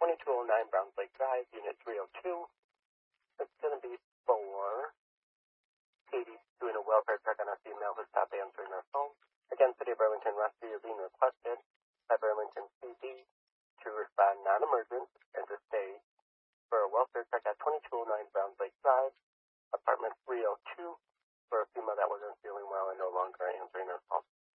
2209 Browns Lake Drive, Unit 302. It's going to be for Katie doing a welfare check on a female who stopped answering her phone. Again, City of Burlington Rescue is being requested by Burlington PD to respond non-emergent and to stay for a welfare check at 2209 Browns Lake Drive, apartment 302, for a female that wasn't feeling well and no longer answering her phone.